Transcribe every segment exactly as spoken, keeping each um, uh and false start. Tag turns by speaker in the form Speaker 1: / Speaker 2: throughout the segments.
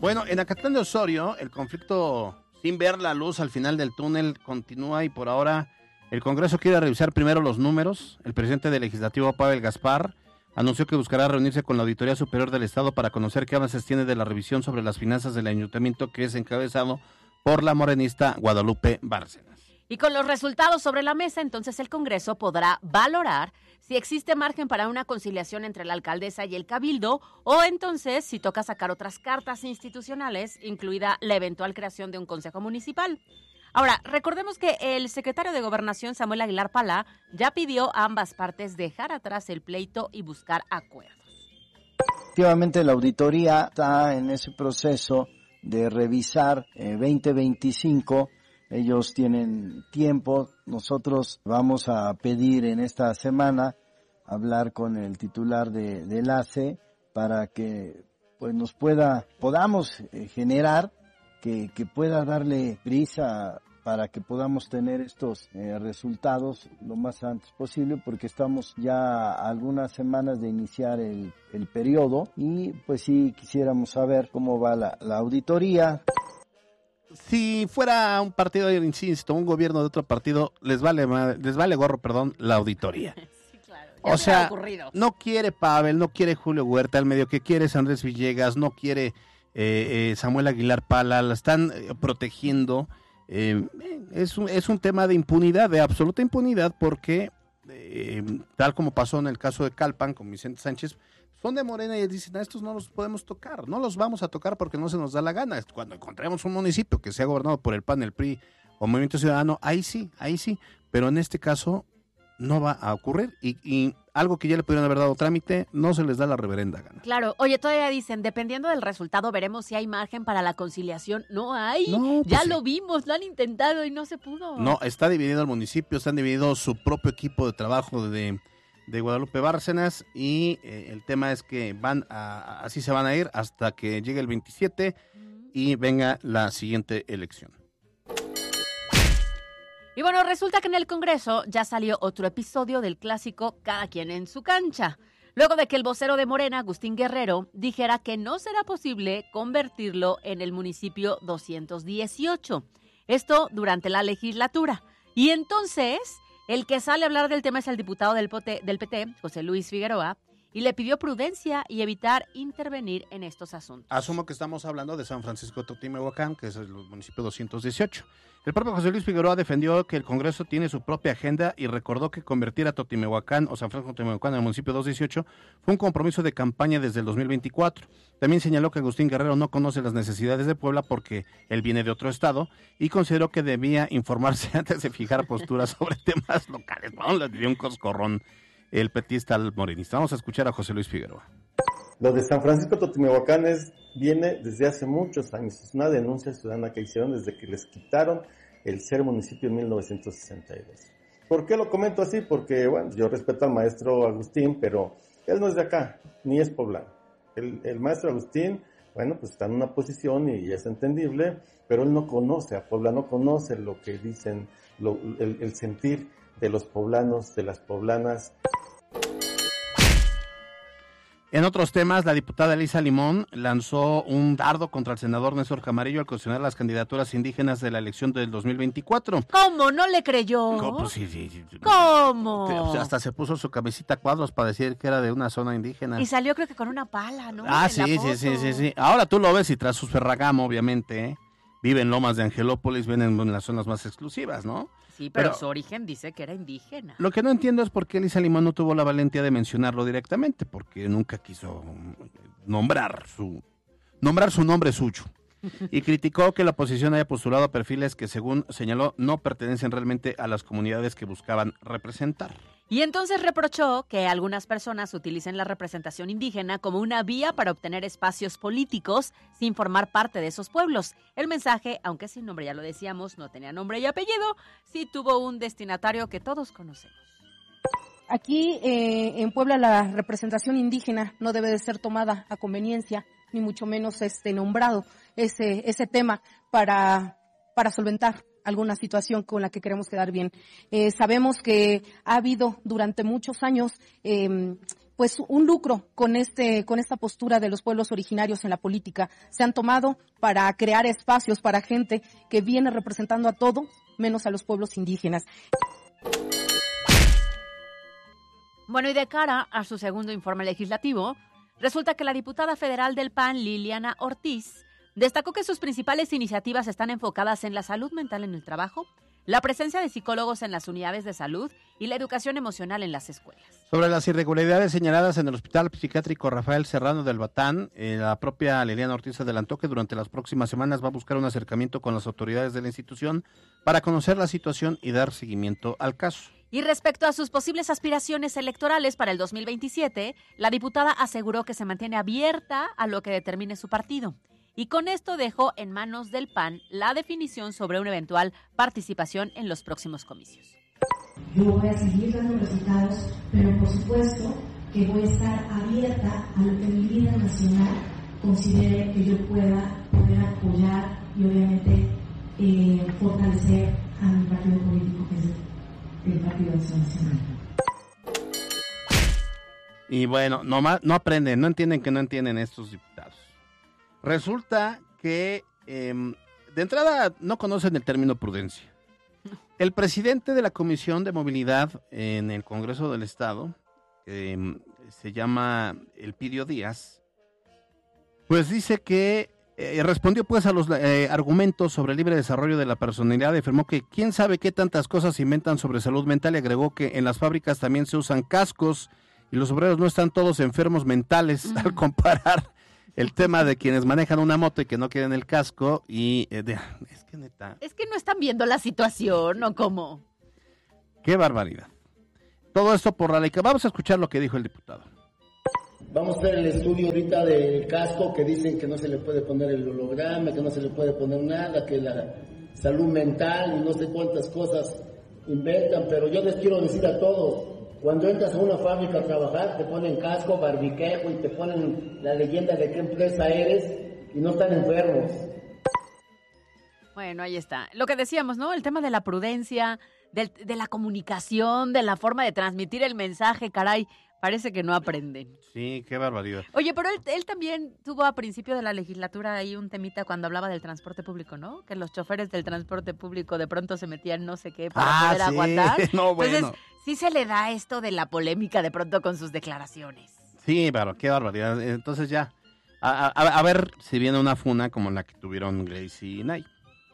Speaker 1: Bueno, en Acatlán de Osorio, el conflicto sin ver la luz al final del túnel continúa y por ahora el Congreso quiere revisar primero los números. El presidente del Legislativo, Pavel Gaspar, anunció que buscará reunirse con la Auditoría Superior del Estado para conocer qué avances tiene de la revisión sobre las finanzas del ayuntamiento, que es encabezado por la morenista Guadalupe Bárcenas.
Speaker 2: Y con los resultados sobre la mesa, entonces el Congreso podrá valorar si existe margen para una conciliación entre la alcaldesa y el cabildo, o entonces si toca sacar otras cartas institucionales, incluida la eventual creación de un consejo municipal. Ahora, recordemos que el secretario de Gobernación, Samuel Aguilar Pala, ya pidió a ambas partes dejar atrás el pleito y buscar acuerdos.
Speaker 3: Efectivamente, la auditoría está en ese proceso de revisar eh, veinte veinticinco. Ellos tienen tiempo. Nosotros vamos a pedir en esta semana hablar con el titular de, del A C E para que pues nos pueda, podamos eh, generar que, que pueda darle prisa para que podamos tener estos eh, resultados lo más antes posible, porque estamos ya a algunas semanas de iniciar el, el periodo y pues sí quisiéramos saber cómo va la, la auditoría.
Speaker 1: Si fuera un partido, insisto, un gobierno de otro partido, les vale les vale gorro, perdón, la auditoría.
Speaker 2: Sí, claro.
Speaker 1: O sea, no quiere Pavel, no quiere Julio Huerta, el medio que quiere es Andrés Villegas, no quiere eh, eh, Samuel Aguilar Pala, la están eh, protegiendo. Eh, es, un, es un tema de impunidad, de absoluta impunidad, porque eh, tal como pasó en el caso de Calpan con Vicente Sánchez, son de Morena y dicen, a estos no los podemos tocar, no los vamos a tocar porque no se nos da la gana. Cuando encontremos un municipio que sea gobernado por el P A N, el P R I o Movimiento Ciudadano, ahí sí, ahí sí, pero en este caso no va a ocurrir y, y algo que ya le pudieron haber dado trámite, no se les da la reverenda gana.
Speaker 2: Claro, oye, todavía dicen, dependiendo del resultado veremos si hay margen para la conciliación. No hay,
Speaker 1: no, pues
Speaker 2: ya
Speaker 1: sí.
Speaker 2: Lo vimos, lo han intentado y no se pudo.
Speaker 1: No, está dividido el municipio, están divididos su propio equipo de trabajo de, de Guadalupe Bárcenas y eh, el tema es que van a, así se van a ir hasta que llegue el veintisiete uh-huh. y venga la siguiente elección.
Speaker 2: Y bueno, resulta que en el Congreso ya salió otro episodio del clásico Cada quien en su cancha. Luego de que el vocero de Morena, Agustín Guerrero, dijera que no será posible convertirlo en el municipio doscientos dieciocho. Esto durante la legislatura. Y entonces, el que sale a hablar del tema es el diputado del P T, José Luis Figueroa, y le pidió prudencia y evitar intervenir en estos asuntos.
Speaker 1: Asumo que estamos hablando de San Francisco de Totimehuacán, que es el municipio doscientos dieciocho. El propio José Luis Figueroa defendió que el Congreso tiene su propia agenda y recordó que convertir a Totimehuacán o San Francisco de Totimehuacán en el municipio doscientos dieciocho fue un compromiso de campaña desde el dos mil veinticuatro. También señaló que Agustín Guerrero no conoce las necesidades de Puebla porque él viene de otro estado y consideró que debía informarse antes de fijar posturas sobre temas locales. Vamos, le dio un coscorrón el petista al morenista. Vamos a escuchar a José Luis Figueroa.
Speaker 4: Lo de San Francisco Totimehuacán es, viene desde hace muchos años. Es una denuncia ciudadana que hicieron desde que les quitaron el ser municipio en mil novecientos sesenta y dos. ¿Por qué lo comento así? Porque, bueno, yo respeto al maestro Agustín, pero él no es de acá, ni es poblano. El, el maestro Agustín, bueno, pues está en una posición y es entendible, pero él no conoce a Puebla, no conoce lo que dicen, lo, el, el sentir de los poblanos, de las poblanas.
Speaker 1: En otros temas, la diputada Elisa Limón lanzó un dardo contra el senador Néstor Camarillo al cuestionar las candidaturas indígenas de la elección del dos mil veinticuatro.
Speaker 2: ¿Cómo? ¿No le creyó?
Speaker 1: ¿Cómo? Pues sí, sí, sí.
Speaker 2: ¿Cómo?
Speaker 1: O sea, hasta se puso su camisita a cuadros para decir que era de una zona indígena.
Speaker 2: Y salió creo que con una pala, ¿no?
Speaker 1: Ah,
Speaker 2: en
Speaker 1: sí, sí, sí, sí, sí. Ahora tú lo ves y tras su Ferragamo, obviamente, ¿eh? Vive en Lomas de Angelópolis, viven en las zonas más exclusivas, ¿no?
Speaker 2: Sí, pero, pero
Speaker 1: su
Speaker 2: origen dice que era indígena.
Speaker 1: Lo que no entiendo es por qué Elisa Limón no tuvo la valentía de mencionarlo directamente, porque nunca quiso nombrar su nombrar su nombre suyo. Y criticó que la oposición haya postulado perfiles que, según señaló, no pertenecen realmente a las comunidades que buscaban representar.
Speaker 2: Y entonces reprochó que algunas personas utilicen la representación indígena como una vía para obtener espacios políticos sin formar parte de esos pueblos. El mensaje, aunque sin nombre, ya lo decíamos, no tenía nombre y apellido, sí tuvo un destinatario que todos conocemos.
Speaker 5: Aquí eh, en Puebla la representación indígena no debe de ser tomada a conveniencia, ni mucho menos este nombrado ese ese tema para para solventar alguna situación con la que queremos quedar bien. Eh, sabemos que ha habido durante muchos años eh, pues un lucro con este con esta postura de los pueblos originarios en la política. Se han tomado para crear espacios para gente que viene representando a todos, menos a los pueblos indígenas.
Speaker 2: Bueno, y de cara a su segundo informe legislativo, resulta que la diputada federal del P A N, Liliana Ortiz, destacó que sus principales iniciativas están enfocadas en la salud mental en el trabajo, la presencia de psicólogos en las unidades de salud y la educación emocional en las escuelas.
Speaker 1: Sobre las irregularidades señaladas en el Hospital Psiquiátrico Rafael Serrano del Batán, eh, la propia Liliana Ortiz adelantó que durante las próximas semanas va a buscar un acercamiento con las autoridades de la institución para conocer la situación y dar seguimiento al caso.
Speaker 2: Y respecto a sus posibles aspiraciones electorales para el dos mil veintisiete, la diputada aseguró que se mantiene abierta a lo que determine su partido. Y con esto dejó en manos del P A N la definición sobre una eventual participación en los próximos comicios.
Speaker 6: Yo voy a seguir dando resultados, pero por supuesto que voy a estar abierta a lo que mi líder nacional considere que yo pueda poder apoyar y obviamente eh, fortalecer a mi partido político, que es el Partido de Acción Nacional.
Speaker 1: Y bueno, no, no aprenden, no entienden que no entienden estos diputados. Resulta que eh, de entrada no conocen el término prudencia. El presidente de la Comisión de Movilidad en el Congreso del Estado, eh, se llama Elpidio Díaz, pues dice que eh, respondió pues a los eh, argumentos sobre el libre desarrollo de la personalidad y afirmó que quién sabe qué tantas cosas inventan sobre salud mental y agregó que en las fábricas también se usan cascos y los obreros no están todos enfermos mentales uh-huh. al comparar el tema de quienes manejan una moto y que no quieren el casco y eh, de, es que neta.
Speaker 2: Es que no están viendo la situación, ¿o cómo?
Speaker 1: Qué barbaridad. Todo esto por la ley. Vamos a escuchar lo que dijo el diputado.
Speaker 7: Vamos a ver el estudio ahorita del casco que dicen que no se le puede poner el holograma, que no se le puede poner nada, que la salud mental y no sé cuántas cosas inventan, pero yo les quiero decir a todos, cuando entras a una fábrica a trabajar, te ponen casco, barbiquejo y te ponen la leyenda de qué empresa eres y no están enfermos.
Speaker 2: Bueno, ahí está. Lo que decíamos, ¿no? El tema de la prudencia, del, de la comunicación, de la forma de transmitir el mensaje, caray, parece que no aprenden.
Speaker 1: Sí, qué barbaridad.
Speaker 2: Oye, pero él, él también tuvo a principio de la legislatura ahí un temita cuando hablaba del transporte público, ¿no? Que los choferes del transporte público de pronto se metían no sé qué para
Speaker 1: ah,
Speaker 2: poder
Speaker 1: sí.
Speaker 2: aguantar.
Speaker 1: No, bueno.
Speaker 2: Entonces, sí se le da esto de la polémica de pronto con sus declaraciones.
Speaker 1: Sí, pero qué barbaridad. Entonces ya, a, a, a ver si viene una funa como la que tuvieron Gracie y Nay.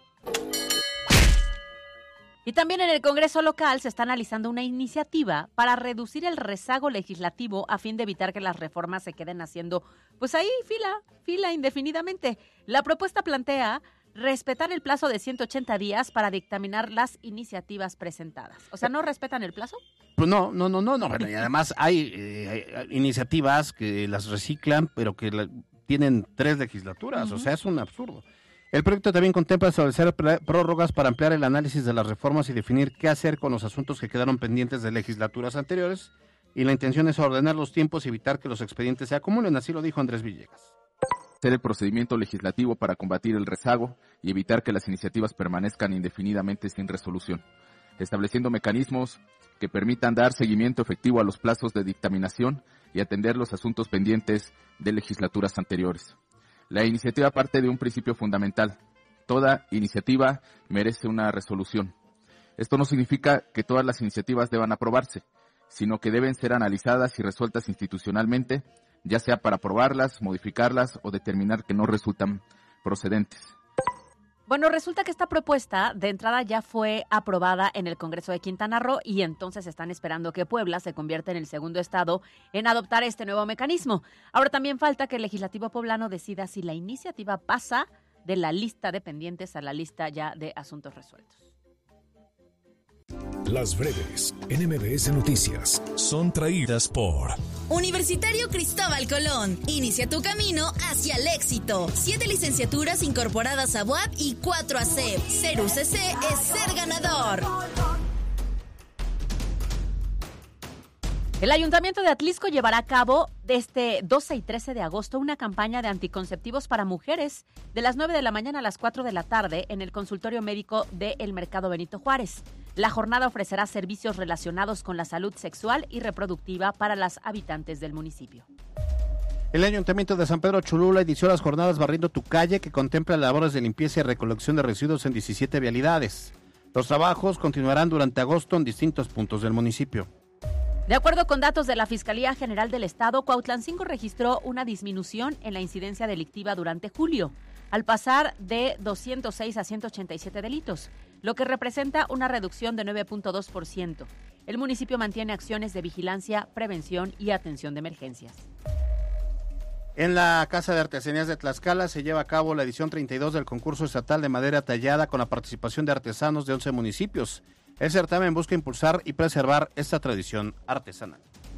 Speaker 2: Y también en el Congreso local se está analizando una iniciativa para reducir el rezago legislativo a fin de evitar que las reformas se queden haciendo, pues ahí, fila, fila indefinidamente. La propuesta plantea respetar el plazo de ciento ochenta días para dictaminar las iniciativas presentadas. O sea, ¿no respetan el plazo?
Speaker 1: Pues no, no, no, no, no. Bueno, y además hay, eh, hay iniciativas que las reciclan, pero que la, tienen tres legislaturas. Uh-huh. O sea, es un absurdo. El proyecto también contempla establecer prórrogas para ampliar el análisis de las reformas y definir qué hacer con los asuntos que quedaron pendientes de legislaturas anteriores. Y la intención es ordenar los tiempos y evitar que los expedientes se acumulen, así lo dijo Andrés Villegas.
Speaker 8: Hacer el procedimiento legislativo para combatir el rezago y evitar que las iniciativas permanezcan indefinidamente sin resolución, estableciendo mecanismos que permitan dar seguimiento efectivo a los plazos de dictaminación y atender los asuntos pendientes de legislaturas anteriores. La iniciativa parte de un principio fundamental. Toda iniciativa merece una resolución. Esto no significa que todas las iniciativas deban aprobarse, sino que deben ser analizadas y resueltas institucionalmente, ya sea para aprobarlas, modificarlas o determinar que no resultan procedentes.
Speaker 2: Bueno, resulta que esta propuesta de entrada ya fue aprobada en el Congreso de Quintana Roo y entonces están esperando que Puebla se convierta en el segundo estado en adoptar este nuevo mecanismo. Ahora también falta que el legislativo poblano decida si la iniciativa pasa de la lista de pendientes a la lista ya de asuntos resueltos.
Speaker 9: Las breves en M B S Noticias son traídas por
Speaker 10: Universitario Cristóbal Colón. Inicia tu camino hacia el éxito. Siete licenciaturas incorporadas a U A P y cuatro a C E P. Ser U C C es ser ganador.
Speaker 2: El Ayuntamiento de Atlixco llevará a cabo desde doce y trece de agosto una campaña de anticonceptivos para mujeres de las nueve de la mañana a las cuatro de la tarde en el consultorio médico del Mercado Benito Juárez. La jornada ofrecerá servicios relacionados con la salud sexual y reproductiva para las habitantes del municipio.
Speaker 1: El Ayuntamiento de San Pedro Cholula inició las jornadas Barriendo tu Calle, que contempla labores de limpieza y recolección de residuos en diecisiete vialidades. Los trabajos continuarán durante agosto en distintos puntos del municipio.
Speaker 2: De acuerdo con datos de la Fiscalía General del Estado, Cuautlancingo registró una disminución en la incidencia delictiva durante julio, al pasar de doscientos seis a ciento ochenta y siete delitos, lo que representa una reducción de nueve punto dos por ciento. El municipio mantiene acciones de vigilancia, prevención y atención de emergencias.
Speaker 1: En la Casa de Artesanías de Tlaxcala se lleva a cabo la edición treinta y dos del concurso estatal de madera tallada con la participación de artesanos de once municipios. El certamen busca impulsar y preservar esta tradición artesanal.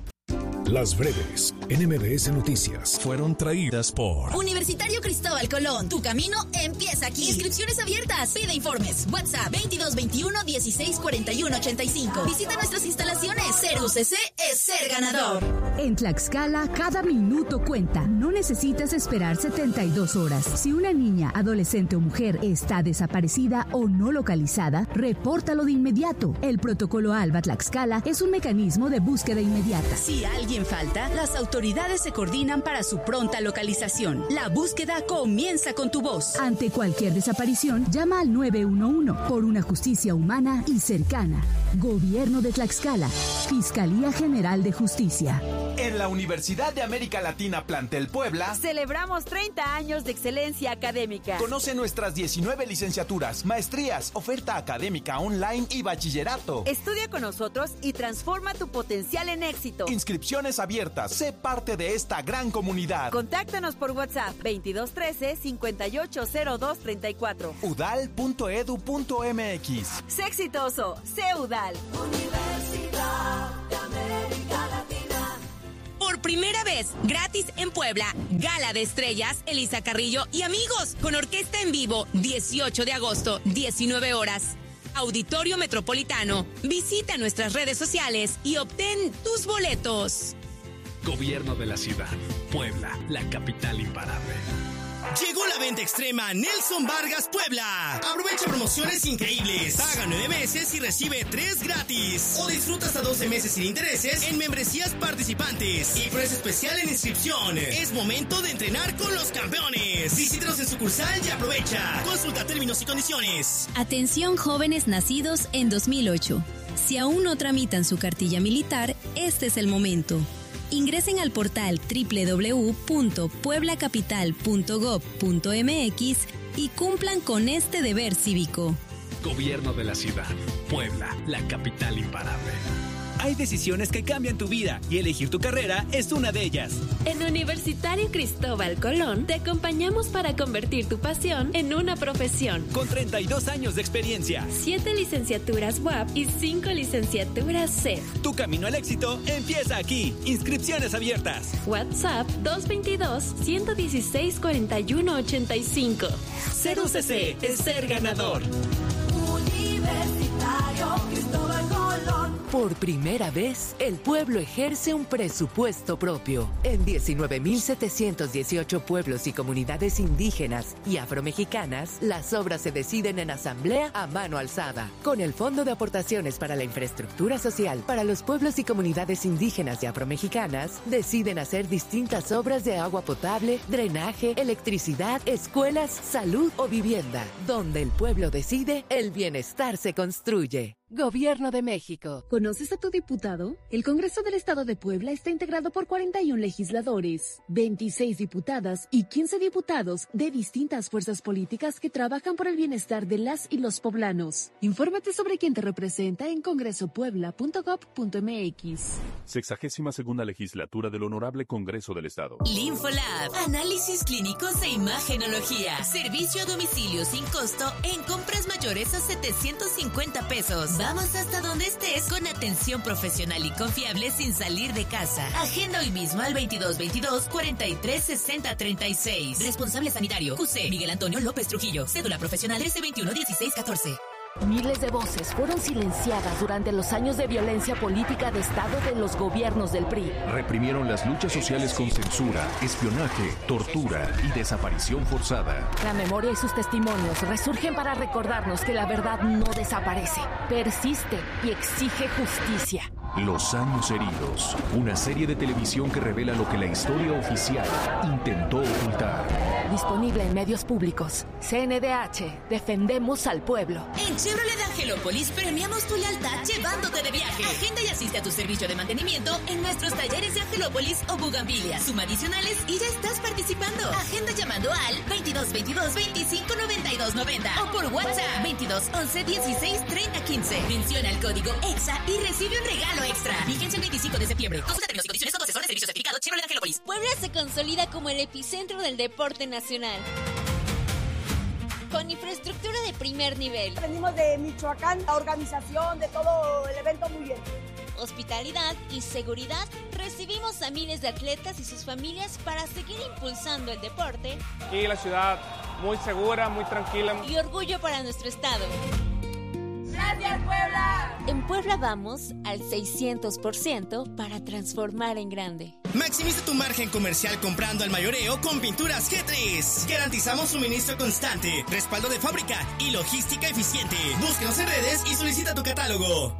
Speaker 9: Las breves en M B S Noticias fueron traídas por
Speaker 10: Universitario Cristóbal Colón. Tu camino empieza aquí. Inscripciones abiertas. Pide informes. WhatsApp veintidós veintiuno dieciséis cuarenta y uno ochenta y cinco. Visita nuestras instalaciones. Ser U C C es ser ganador.
Speaker 11: En Tlaxcala, cada minuto cuenta. No necesitas esperar setenta y dos horas. Si una niña, adolescente o mujer está desaparecida o no localizada, repórtalo de inmediato. El protocolo ALBA Tlaxcala es un mecanismo de búsqueda inmediata.
Speaker 10: Si alguien falta, las autoridades se coordinan para su pronta localización. La búsqueda comienza con tu voz.
Speaker 11: Ante cualquier desaparición, llama al nueve uno uno por una justicia humana y cercana. Gobierno de Tlaxcala. Fiscalía General de Justicia.
Speaker 12: En la Universidad de América Latina Plantel Puebla
Speaker 13: celebramos treinta años de excelencia académica.
Speaker 12: Conoce nuestras diecinueve licenciaturas, maestrías, oferta académica online y bachillerato.
Speaker 13: Estudia con nosotros y transforma tu potencial en éxito.
Speaker 12: Inscripciones abiertas. Sé parte de esta gran comunidad.
Speaker 13: Contáctanos por WhatsApp veintidós trece cincuenta y ocho cero dos treinta y cuatro.
Speaker 12: u d a l punto e d u punto m x.
Speaker 13: Sé exitoso. Sé U D A L.
Speaker 10: Universidad de América Latina. Por primera vez, gratis en Puebla, Gala de Estrellas, Elisa Carrillo y amigos, con orquesta en vivo, dieciocho de agosto, diecinueve horas. Auditorio Metropolitano. Visita nuestras redes sociales y obtén tus boletos.
Speaker 14: Gobierno de la ciudad. Puebla, la capital imparable.
Speaker 15: Llegó la venta extrema Nelson Vargas Puebla. Aprovecha promociones increíbles. Paga nueve meses y recibe tres gratis. O disfruta hasta doce meses sin intereses en membresías participantes. Y precio especial en inscripción. Es momento de entrenar con los campeones. Visítanos en sucursal y aprovecha. Consulta términos y condiciones.
Speaker 16: Atención jóvenes nacidos en dos mil ocho. Si aún no tramitan su cartilla militar, este es el momento. Ingresen al portal doble u doble u doble u punto puebla capital punto gob punto m x y cumplan con este deber cívico.
Speaker 14: Gobierno de la ciudad. Puebla, la capital imparable.
Speaker 17: Hay decisiones que cambian tu vida y elegir tu carrera es una de ellas.
Speaker 18: En Universitario Cristóbal Colón te acompañamos para convertir tu pasión en una profesión.
Speaker 17: Con treinta y dos años de experiencia.
Speaker 18: siete licenciaturas U A P y cinco licenciaturas C E F.
Speaker 17: Tu camino al éxito empieza aquí. Inscripciones abiertas.
Speaker 18: WhatsApp dos veintidós ciento dieciséis cuarenta y uno ochenta y cinco.
Speaker 17: Ser U C C es ser ganador.
Speaker 10: Universitario Cristóbal Colón.
Speaker 19: Por primera vez, el pueblo ejerce un presupuesto propio. En diecinueve mil setecientos dieciocho pueblos y comunidades indígenas y afromexicanas, las obras se deciden en asamblea a mano alzada. Con el Fondo de Aportaciones para la Infraestructura Social para los pueblos y comunidades indígenas y afromexicanas, deciden hacer distintas obras de agua potable, drenaje, electricidad, escuelas, salud o vivienda. Donde el pueblo decide, el bienestar se construye. Gobierno de México.
Speaker 11: ¿Conoces a tu diputado? El Congreso del Estado de Puebla está integrado por cuarenta y uno legisladores, veintiséis diputadas y quince diputados de distintas fuerzas políticas que trabajan por el bienestar de las y los poblanos. Infórmate sobre quién te representa en congreso puebla punto gob punto m x.
Speaker 20: Sexagésima segunda legislatura del Honorable Congreso del Estado.
Speaker 10: Linfolab, análisis clínicos e imagenología. Servicio a domicilio sin costo en compras mayores a setecientos cincuenta pesos. Vamos hasta donde estés con atención profesional y confiable sin salir de casa. Agenda hoy mismo al veintidós veintidós cuarenta y tres sesenta treinta y seis. Responsable sanitario Q C Miguel Antonio López Trujillo. Cédula profesional trece veintiuno dieciséis catorce.
Speaker 11: Miles de voces fueron silenciadas durante los años de violencia política de Estado de los gobiernos del P R I.
Speaker 9: Reprimieron las luchas sociales con censura, espionaje, tortura y desaparición forzada.
Speaker 11: La memoria y sus testimonios resurgen para recordarnos que la verdad no desaparece, persiste y exige justicia.
Speaker 9: Los años heridos, una serie de televisión que revela lo que la historia oficial intentó ocultar.
Speaker 11: Disponible en medios públicos. C N D H, defendemos al pueblo.
Speaker 10: En Chevrolet de Angelópolis premiamos tu lealtad llevándote de viaje. Agenda y asiste a tu servicio de mantenimiento en nuestros talleres de Angelópolis o Bugambilia. Suma adicionales y ya estás participando. Agenda llamando al veintidós veintidós veinticinco noventa y dos noventa o por WhatsApp veintidós once dieciséis treinta quince. Menciona el código EXA y recibe un regalo extra. Vigencia el veinticinco de septiembre. Consulta términos y condiciones con asesor de servicio certificado Chevrolet Angelópolis.
Speaker 18: Puebla se consolida como el epicentro del deporte nacional, con infraestructura de primer nivel.
Speaker 21: Venimos de Michoacán, la organización de todo el evento muy bien.
Speaker 18: Hospitalidad y seguridad. Recibimos a miles de atletas y sus familias para seguir impulsando el deporte.
Speaker 22: Aquí la ciudad muy segura, muy tranquila.
Speaker 18: Y orgullo para nuestro estado.
Speaker 21: ¡Gracias, Puebla!
Speaker 18: En Puebla vamos al seiscientos por ciento para transformar en grande.
Speaker 15: Maximiza tu margen comercial comprando al mayoreo con Pinturas G tres. Garantizamos suministro constante, respaldo de fábrica y logística eficiente. Búsquenos en redes y solicita tu catálogo.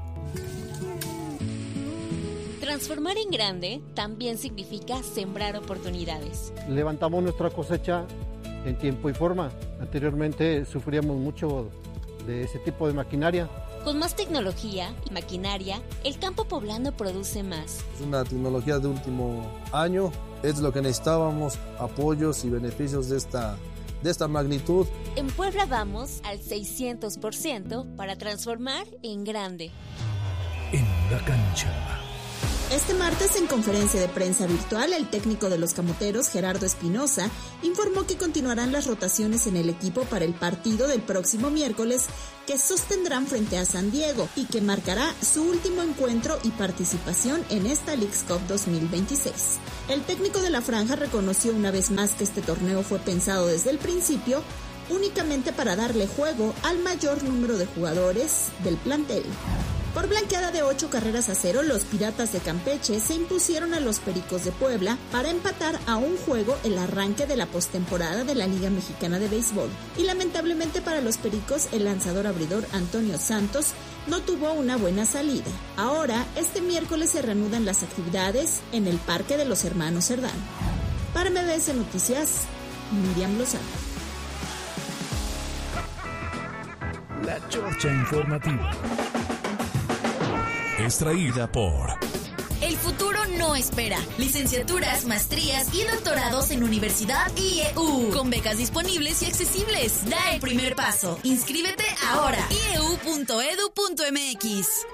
Speaker 18: Transformar en grande también significa sembrar oportunidades.
Speaker 23: Levantamos nuestra cosecha en tiempo y forma. Anteriormente sufríamos mucho de ese tipo de maquinaria.
Speaker 18: Con más tecnología y maquinaria, el campo poblano produce más.
Speaker 24: Es una tecnología de último año, es lo que necesitábamos, apoyos y beneficios de esta, de esta magnitud.
Speaker 18: En Puebla vamos al seiscientos por ciento para transformar en grande.
Speaker 9: En la cancha.
Speaker 25: Este martes, en conferencia de prensa virtual, el técnico de los Camoteros, Gerardo Espinosa, informó que continuarán las rotaciones en el equipo para el partido del próximo miércoles que sostendrán frente a San Diego y que marcará su último encuentro y participación en esta Leagues Cup dos mil veintiséis. El técnico de la franja reconoció una vez más que este torneo fue pensado desde el principio únicamente para darle juego al mayor número de jugadores del plantel. Por blanqueada de ocho carreras a cero, los Piratas de Campeche se impusieron a los Pericos de Puebla para empatar a un juego el arranque de la postemporada de la Liga Mexicana de Béisbol. Y lamentablemente para los Pericos, el lanzador abridor Antonio Santos no tuvo una buena salida. Ahora, este miércoles se reanudan las actividades en el Parque de los Hermanos Cerdán. Para M B S Noticias, Miriam Lozano.
Speaker 9: La Chorcha Informativa. Extraída por...
Speaker 10: El futuro no espera. Licenciaturas, maestrías y doctorados en Universidad I E U. Con becas disponibles y accesibles. Da el primer paso. Inscríbete ahora. i e u punto e d u punto m x.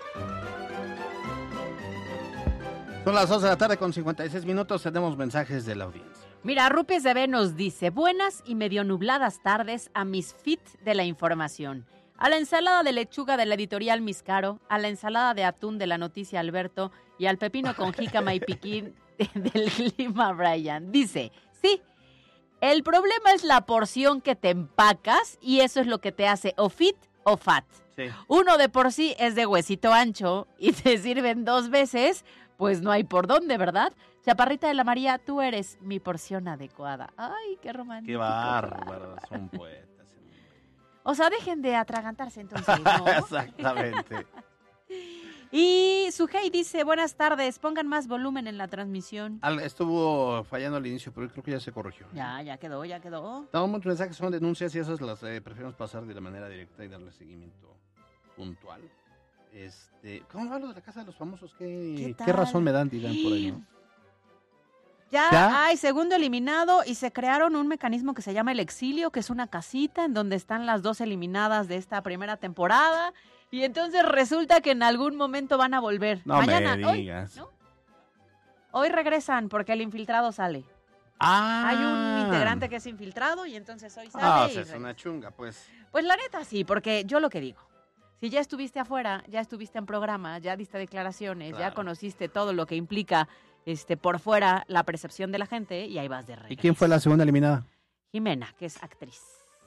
Speaker 1: Son las dos de la tarde con cincuenta y seis minutos. Tenemos mensajes de la audiencia.
Speaker 2: Mira, Rupes de B nos dice: buenas y medio nubladas tardes a mis fit de la información. A la ensalada de lechuga de la editorial Miscaro, a la ensalada de atún de la noticia Alberto y al pepino con jícama y piquín del clima Brian. Dice, sí, el problema es la porción que te empacas y eso es lo que te hace o fit o fat. Sí. Uno de por sí es de huesito ancho y te sirven dos veces, pues no hay por dónde, ¿verdad? Chaparrita de la María, tú eres mi porción adecuada. Ay, qué romántico.
Speaker 1: Qué bárbaro, son poetas.
Speaker 2: O sea, dejen de atragantarse entonces, ¿no?
Speaker 1: Exactamente.
Speaker 2: Y Sujei dice, buenas tardes, pongan más volumen en la transmisión.
Speaker 1: Al, estuvo fallando al inicio, pero creo que ya se corrigió.
Speaker 2: Ya, ya quedó, ya quedó.
Speaker 1: Tenemos muchos mensajes, son denuncias y esas las eh, preferimos pasar de la manera directa y darle seguimiento puntual. Este, ¿cómo va lo de la Casa de los Famosos? ¿Qué, ¿Qué, ¿qué razón me dan, digan por ahí, no?
Speaker 2: Ya, ya hay segundo eliminado y se crearon un mecanismo que se llama el exilio, que es una casita en donde están las dos eliminadas de esta primera temporada. Y entonces resulta que en algún momento van a volver.
Speaker 1: No
Speaker 2: Mañana,
Speaker 1: me digas.
Speaker 2: Hoy, ¿no? Hoy regresan porque el infiltrado sale.
Speaker 1: Ah.
Speaker 2: Hay un integrante que es infiltrado y entonces hoy sale.
Speaker 1: Ah, o sea,
Speaker 2: y
Speaker 1: es
Speaker 2: regresa.
Speaker 1: una chunga, pues.
Speaker 2: Pues la neta sí, porque yo lo que digo. Si ya estuviste afuera, ya estuviste en programa, ya diste declaraciones, claro, ya conociste todo lo que implica este por fuera la percepción de la gente y ahí vas de regreso.
Speaker 1: ¿Y quién fue la segunda eliminada?
Speaker 2: Jimena, que es actriz.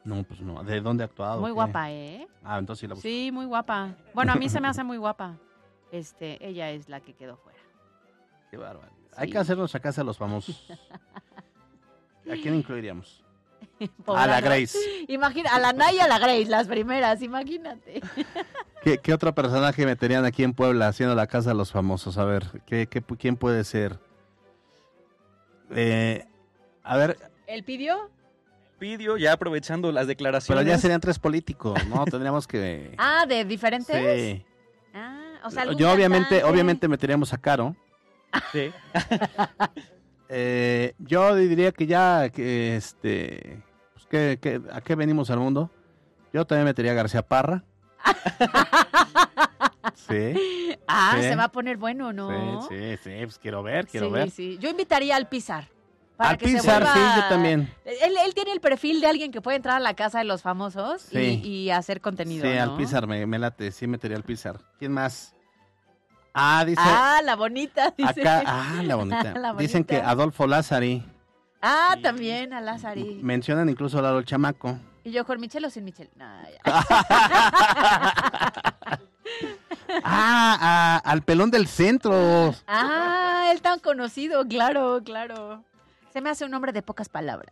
Speaker 1: No, pues no. ¿De dónde ha actuado?
Speaker 2: Muy
Speaker 1: ¿Qué?
Speaker 2: guapa, ¿eh?
Speaker 1: Ah, entonces sí la busco.
Speaker 2: Sí, muy guapa. Bueno, a mí se me hace muy guapa. Este, ella es la que quedó fuera.
Speaker 1: Qué bárbaro.
Speaker 2: Sí.
Speaker 1: Hay que hacernos a casa los famosos. ¿A quién incluiríamos?
Speaker 2: Poblano.
Speaker 1: A la Grace.
Speaker 2: Imagina, a la Nay y a la Grace, las primeras, imagínate.
Speaker 1: ¿Qué, ¿Qué otro personaje meterían aquí en Puebla haciendo la casa de los famosos? A ver, ¿qué, qué, ¿quién puede ser? Eh, a ver.
Speaker 2: ¿El pidió?
Speaker 3: Pidió, ya aprovechando las declaraciones.
Speaker 1: Pero ya serían tres políticos, ¿no? Tendríamos que...
Speaker 2: Ah, ¿de diferentes?
Speaker 1: Sí.
Speaker 2: Ah, o sea,
Speaker 1: Yo obviamente,
Speaker 2: cantante?
Speaker 1: obviamente meteríamos a Caro.
Speaker 3: Sí.
Speaker 1: eh, yo diría que ya, que este... Pues que, que, ¿a qué venimos al mundo? Yo también metería a García Parra. Sí.
Speaker 2: Ah,
Speaker 1: sí.
Speaker 2: se va a poner bueno, ¿no?
Speaker 1: Sí, sí, sí, pues quiero ver, quiero
Speaker 2: sí,
Speaker 1: ver.
Speaker 2: Sí. Yo invitaría al Pizar. Para
Speaker 1: Al
Speaker 2: que se
Speaker 1: Pizar,
Speaker 2: vuelva...
Speaker 1: sí, yo también.
Speaker 2: Él, él tiene el perfil de alguien que puede entrar a la casa de los famosos
Speaker 1: Sí.
Speaker 2: y, y hacer contenido,
Speaker 1: Sí,
Speaker 2: ¿no?
Speaker 1: al Pizar me, me late, sí metería al Pizar. ¿Quién más? Ah, dice...
Speaker 2: Ah, la bonita, dice.
Speaker 1: Acá, ah, la bonita.
Speaker 2: La
Speaker 1: Dicen que
Speaker 2: bonita.
Speaker 1: Adolfo Lázari.
Speaker 2: Ah, también a Lázari.
Speaker 1: Mencionan incluso a Lalo el Chamaco.
Speaker 2: ¿Y yo con Michelle o sin Michelle? No, ya.
Speaker 1: Ah, a- al pelón del centro.
Speaker 2: Ah, él tan conocido, claro, claro. Se me hace un hombre de pocas palabras.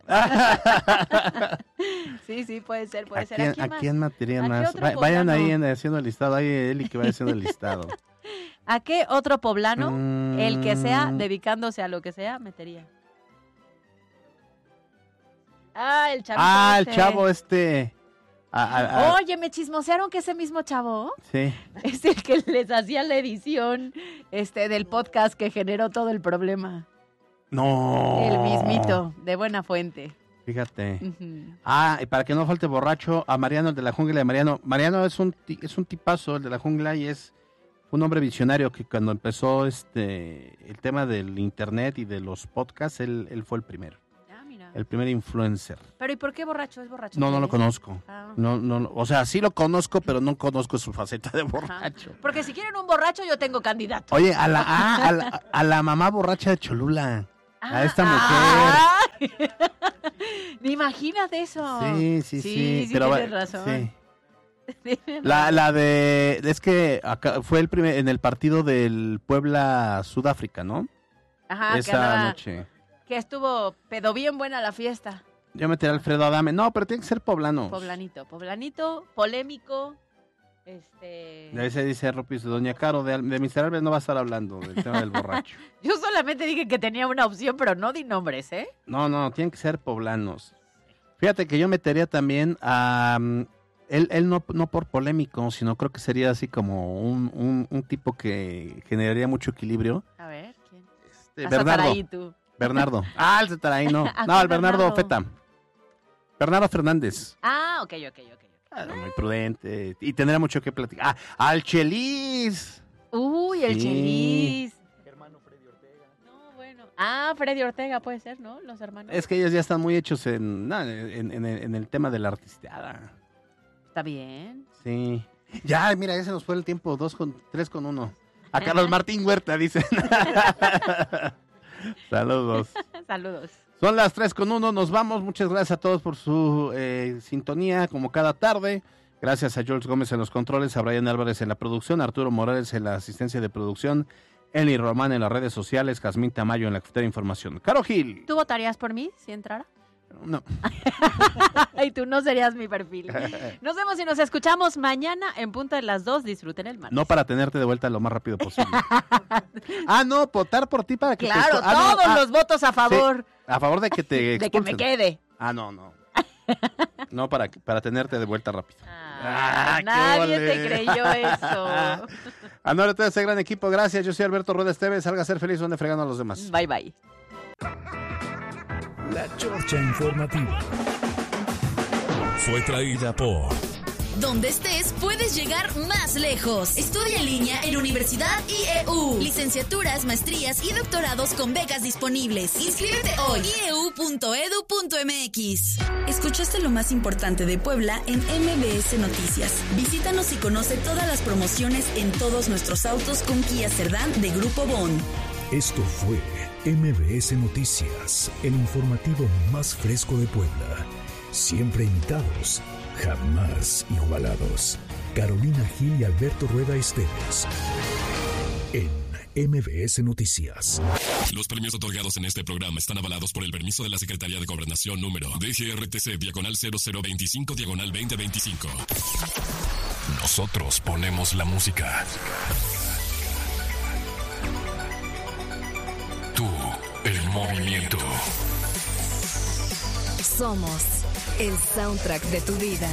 Speaker 2: Sí, sí, puede ser, puede
Speaker 1: ¿A
Speaker 2: ser.
Speaker 1: quién,
Speaker 2: ¿A quién
Speaker 1: a
Speaker 2: más?
Speaker 1: quién materían
Speaker 2: ¿A qué
Speaker 1: más?
Speaker 2: otro
Speaker 1: Va- vayan
Speaker 2: poblano?
Speaker 1: ahí en- haciendo el listado, ahí Eli que vaya haciendo el listado.
Speaker 2: ¿A qué otro poblano,
Speaker 1: Mm.
Speaker 2: el que sea, dedicándose a lo que sea, metería? Ah, el chavito
Speaker 1: Ah, el
Speaker 2: este.
Speaker 1: chavo este. a- a- a-
Speaker 2: Oye, me chismosearon que ese mismo chavo
Speaker 1: sí.
Speaker 2: es el que les hacía la edición este del podcast que generó todo el problema.
Speaker 1: No.
Speaker 2: El mismito, de buena fuente.
Speaker 1: Fíjate.
Speaker 2: Ujú.
Speaker 1: Ah, y para que no falte borracho, a Mariano, el de la jungla de Mariano. Mariano es un ti- es un tipazo, el de la jungla, y es un hombre visionario que cuando empezó este el tema del internet y de los podcasts, él, él fue el primero.
Speaker 2: Ah, mira.
Speaker 1: El primer influencer.
Speaker 2: Pero ¿y por qué borracho? ¿Es borracho?
Speaker 1: No, no
Speaker 2: ¿Qué
Speaker 1: lo
Speaker 2: es?
Speaker 1: conozco.
Speaker 2: Ah.
Speaker 1: No, no, no, o sea, sí lo conozco, pero no conozco su faceta de borracho.
Speaker 2: Porque si quieren un borracho, yo tengo candidato.
Speaker 1: Oye, a la, ah, a la, a la mamá borracha de Cholula. a esta mujer.
Speaker 2: Ah. ¿Te imaginas eso?
Speaker 1: Sí, sí, sí.
Speaker 2: Sí, sí,
Speaker 1: pero va-
Speaker 2: tienes razón.
Speaker 1: sí.
Speaker 2: Tienes
Speaker 1: La,
Speaker 2: razón.
Speaker 1: la de, es que acá fue el primer, en el partido del Puebla Sudáfrica, ¿no?
Speaker 2: Ajá, que,
Speaker 1: Esa
Speaker 2: andaba-
Speaker 1: noche.
Speaker 2: que estuvo pedo bien buena la fiesta.
Speaker 1: Yo metería a Alfredo Adame. No, pero tiene que ser poblano.
Speaker 2: Poblanito, poblanito, polémico. Este.
Speaker 1: A veces dice Rupis, doña Caro, de, de Miserables no va a estar hablando del tema del borracho.
Speaker 2: Yo solamente dije que tenía una opción, pero no di nombres, ¿eh?
Speaker 1: No, no, tienen que ser poblanos. Fíjate que yo metería también a... mm, él él no, no por polémico, sino creo que sería así como un, un, un tipo que generaría mucho equilibrio.
Speaker 2: A ver, ¿quién?
Speaker 1: Este,
Speaker 2: A
Speaker 1: Bernardo.
Speaker 2: Sataraí, tú.
Speaker 1: Bernardo. Ah, el Sataraí no.
Speaker 2: ¿A
Speaker 1: No,
Speaker 2: cuál
Speaker 1: el Bernardo
Speaker 2: Bernardo?
Speaker 1: Feta. Bernardo Fernández.
Speaker 2: Ah, ok, ok, ok.
Speaker 1: Ah, muy prudente. Y tendrá mucho que platicar. Ah, al Chelis.
Speaker 2: Uy, el
Speaker 1: Sí.
Speaker 2: Chelis. No, bueno. Ah, Freddy Ortega puede ser, ¿no? Los hermanos.
Speaker 1: Es que ellos ya están muy hechos en, no, en, en- en el tema de la artisteada.
Speaker 2: Está bien.
Speaker 1: Sí. Ya, mira, ya se nos fue el tiempo. Dos con, tres con uno. A Carlos Martín Huerta, dicen. Saludos.
Speaker 2: Saludos.
Speaker 1: Son las tres con uno, nos vamos. Muchas gracias a todos por su eh, sintonía, como cada tarde. Gracias a George Gómez en los controles, a Brian Álvarez en la producción, a Arturo Morales en la asistencia de producción, Eli Román en las redes sociales, Jazmín Tamayo en la cafetera de información. Caro Gil.
Speaker 2: ¿Tú votarías por mí si entrara?
Speaker 1: No.
Speaker 2: Y tú no serías mi perfil. Nos vemos y nos escuchamos mañana en punto de las dos. Disfruten el martes.
Speaker 1: No para tenerte de vuelta lo más rápido posible. Ah, no, votar por ti para que
Speaker 2: Claro,
Speaker 1: te... Ah, no,
Speaker 2: todos
Speaker 1: ah,
Speaker 2: los votos a favor.
Speaker 1: sí, a favor de que te
Speaker 2: De que me
Speaker 1: expulsen.
Speaker 2: quede.
Speaker 1: Ah, no, no. No, para, para tenerte de vuelta rápido.
Speaker 2: Ah,
Speaker 1: qué
Speaker 2: nadie
Speaker 1: ole.
Speaker 2: te creyó eso.
Speaker 1: A nombre de todo este gran equipo, gracias. Yo soy Alberto Rueda Esteves. Salga a ser feliz donde fregando a los demás.
Speaker 2: Bye, bye.
Speaker 9: La Chorcha Informativa fue traída por...
Speaker 16: Donde estés, puedes llegar más lejos. Estudia en línea en Universidad I E U. Licenciaturas, maestrías y doctorados con becas disponibles. Inscríbete hoy. i e u punto e d u punto m x. Escuchaste lo más importante de Puebla en M B S Noticias. Visítanos y conoce todas las promociones en todos nuestros autos con Kia Cerdán de Grupo Bon.
Speaker 9: Esto fue M B S Noticias, el informativo más fresco de Puebla. siempre imitados, jamás igualados. Carolina Gil y Alberto Rueda Esteves. En M B S Noticias.
Speaker 4: Los premios otorgados en este programa están avalados por el permiso de la Secretaría de Gobernación número D G R T C diagonal cero cero veinticinco diagonal veinte veinticinco.
Speaker 9: Nosotros ponemos la música. Tú, el movimiento.
Speaker 5: Somos el soundtrack de tu vida.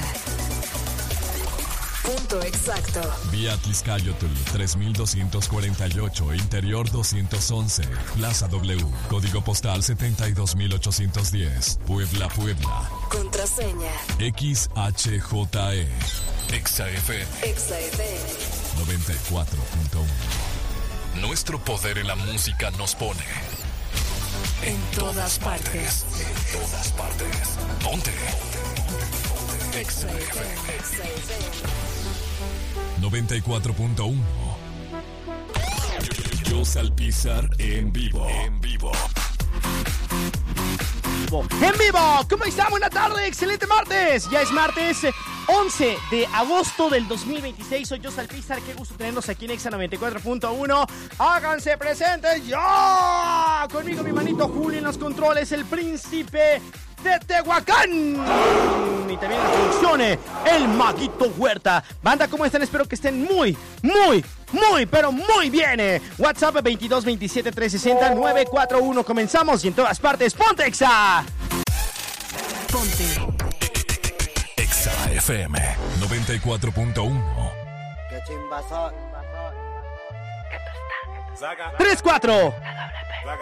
Speaker 5: Punto exacto.
Speaker 4: Vía Tliscayotl tres mil doscientos cuarenta y ocho, Interior doscientos once, Plaza W, Código Postal setenta y dos mil ochocientos diez, Puebla, Puebla.
Speaker 5: Contraseña.
Speaker 4: X H J E.
Speaker 9: Exa F M.
Speaker 5: Exa F M.
Speaker 4: noventa y cuatro punto uno.
Speaker 9: Nuestro poder en la música nos pone
Speaker 5: en todas partes.
Speaker 9: En todas partes. Ponte. Exa F M.
Speaker 4: noventa y cuatro punto uno. Jos Alpizar en vivo.
Speaker 9: En vivo.
Speaker 6: En vivo, ¿cómo están? Buena tarde, excelente martes. Ya es martes once de agosto del dos mil veintiséis. Soy Jos Alpizar, qué gusto tenerlos aquí en Exa noventa y cuatro punto uno. Háganse presentes ya. Conmigo mi manito Julio en los controles, el príncipe de Tehuacán. Y también en la producción, el Maguito Huerta. Banda, ¿cómo están? Espero que estén muy, muy, muy, pero muy bien. WhatsApp veintidós veintisiete trescientos sesenta novecientos cuarenta y uno. Comenzamos y en todas partes, ¡ponte Exa!
Speaker 5: Ponte
Speaker 9: Exa F M
Speaker 4: noventa y cuatro punto uno.
Speaker 6: tres cuatro